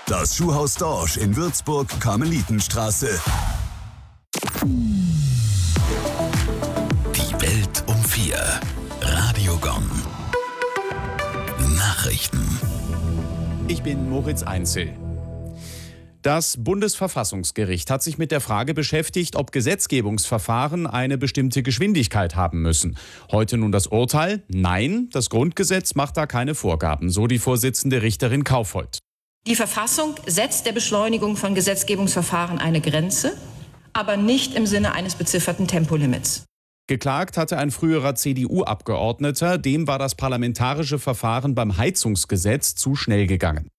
Das Schuhhaus Dorsch in Würzburg, Karmelitenstraße. Die Welt um 4. Radio Gong. Nachrichten. Ich bin Moritz Einzel. Das Bundesverfassungsgericht hat sich mit der Frage beschäftigt, ob Gesetzgebungsverfahren eine bestimmte Geschwindigkeit haben müssen. Heute nun das Urteil: Nein, das Grundgesetz macht da keine Vorgaben, so die Vorsitzende Richterin Kaufhold. Die Verfassung setzt der Beschleunigung von Gesetzgebungsverfahren eine Grenze, aber nicht im Sinne eines bezifferten Tempolimits. Geklagt hatte ein früherer CDU-Abgeordneter, dem war das parlamentarische Verfahren beim Heizungsgesetz zu schnell gegangen.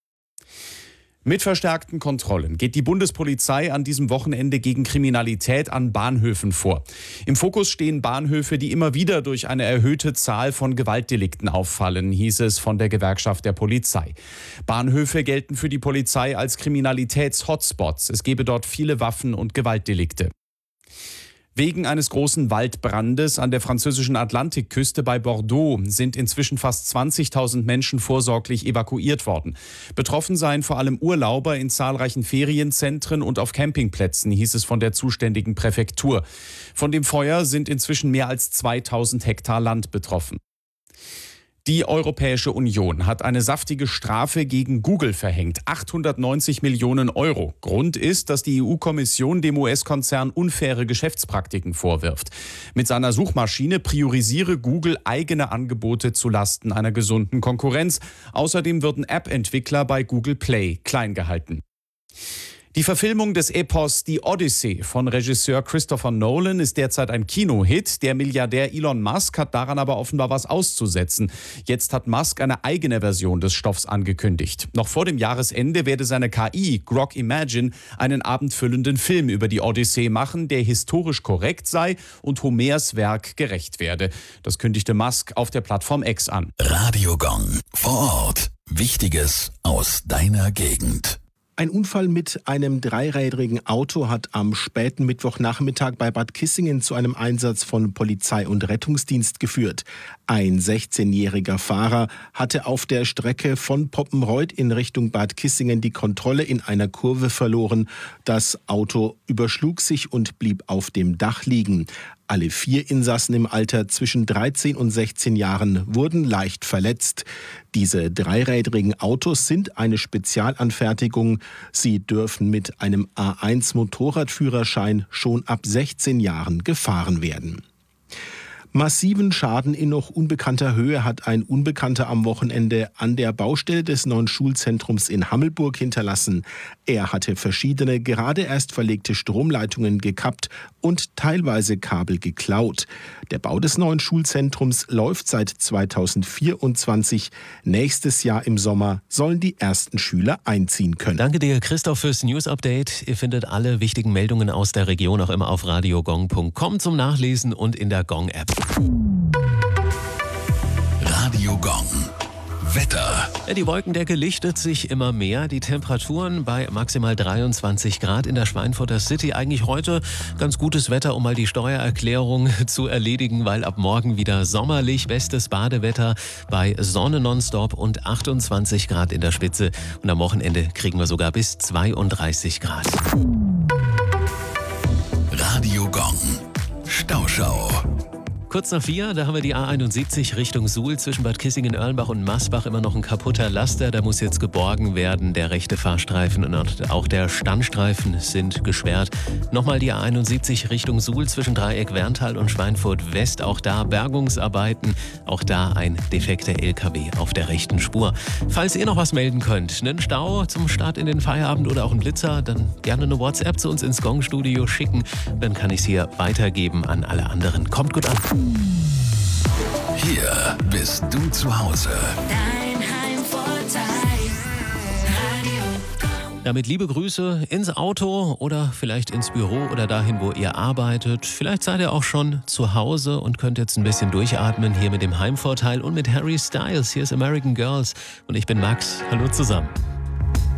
Mit verstärkten Kontrollen geht die Bundespolizei an diesem Wochenende gegen Kriminalität an Bahnhöfen vor. Im Fokus stehen Bahnhöfe, die immer wieder durch eine erhöhte Zahl von Gewaltdelikten auffallen, hieß es von der Gewerkschaft der Polizei. Bahnhöfe gelten für die Polizei als Kriminalitäts-Hotspots. Es gebe dort viele Waffen- und Gewaltdelikte. Wegen eines großen Waldbrandes an der französischen Atlantikküste bei Bordeaux sind inzwischen fast 20.000 Menschen vorsorglich evakuiert worden. Betroffen seien vor allem Urlauber in zahlreichen Ferienzentren und auf Campingplätzen, hieß es von der zuständigen Präfektur. Von dem Feuer sind inzwischen mehr als 2.000 Hektar Land betroffen. Die Europäische Union hat eine saftige Strafe gegen Google verhängt, 890 Millionen Euro. Grund ist, dass die EU-Kommission dem US-Konzern unfaire Geschäftspraktiken vorwirft. Mit seiner Suchmaschine priorisiere Google eigene Angebote zulasten einer gesunden Konkurrenz. Außerdem würden App-Entwickler bei Google Play klein gehalten. Die Verfilmung des Epos Die Odyssee von Regisseur Christopher Nolan ist derzeit ein Kinohit. Der Milliardär Elon Musk hat daran aber offenbar was auszusetzen. Jetzt hat Musk eine eigene Version des Stoffs angekündigt. Noch vor dem Jahresende werde seine KI Grok Imagine einen abendfüllenden Film über die Odyssee machen, der historisch korrekt sei und Homers Werk gerecht werde. Das kündigte Musk auf der Plattform X an. Radio Gong. Vor Ort. Wichtiges aus deiner Gegend. Ein Unfall mit einem dreirädrigen Auto hat am späten Mittwochnachmittag bei Bad Kissingen zu einem Einsatz von Polizei und Rettungsdienst geführt. Ein 16-jähriger Fahrer hatte auf der Strecke von Poppenreuth in Richtung Bad Kissingen die Kontrolle in einer Kurve verloren. Das Auto überschlug sich und blieb auf dem Dach liegen. Alle 4 Insassen im Alter zwischen 13 und 16 Jahren wurden leicht verletzt. Diese dreirädrigen Autos sind eine Spezialanfertigung. Sie dürfen mit einem A1-Motorradführerschein schon ab 16 Jahren gefahren werden. Massiven Schaden in noch unbekannter Höhe hat ein Unbekannter am Wochenende an der Baustelle des neuen Schulzentrums in Hammelburg hinterlassen. Er hatte verschiedene gerade erst verlegte Stromleitungen gekappt und teilweise Kabel geklaut. Der Bau des neuen Schulzentrums läuft seit 2024. Nächstes Jahr im Sommer sollen die ersten Schüler einziehen können. Danke dir, Christoph, fürs News-Update. Ihr findet alle wichtigen Meldungen aus der Region auch immer auf radiogong.com zum Nachlesen und in der Gong-App. Radio Gong. Wetter. Ja, die Wolkendecke lichtet sich immer mehr. Die Temperaturen bei maximal 23 Grad in der Schweinfurter City. Eigentlich heute ganz gutes Wetter, um mal die Steuererklärung zu erledigen, weil ab morgen wieder sommerlich. Bestes Badewetter bei Sonne nonstop und 28 Grad in der Spitze. Und am Wochenende kriegen wir sogar bis 32 Grad. Radio Gong. Stauschau. Kurz nach 4, da haben wir die A71 Richtung Suhl zwischen Bad Kissingen, Erlenbach und Masbach immer noch ein kaputter Laster. Der muss jetzt geborgen werden. Der rechte Fahrstreifen und auch der Standstreifen sind gesperrt. Nochmal die A71 Richtung Suhl zwischen Dreieck Werntal und Schweinfurt West. Auch da Bergungsarbeiten. Auch da ein defekter LKW auf der rechten Spur. Falls ihr noch was melden könnt, einen Stau zum Start in den Feierabend oder auch einen Blitzer, dann gerne eine WhatsApp zu uns ins Gong-Studio schicken. Dann kann ich es hier weitergeben an alle anderen. Kommt gut an. Hier bist du zu Hause. Dein Heimvorteil. Radio Gong. Damit liebe Grüße ins Auto oder vielleicht ins Büro oder dahin, wo ihr arbeitet. Vielleicht seid ihr auch schon zu Hause und könnt jetzt ein bisschen durchatmen hier mit dem Heimvorteil und mit Harry Styles. Hier ist American Girls und ich bin Max. Hallo zusammen.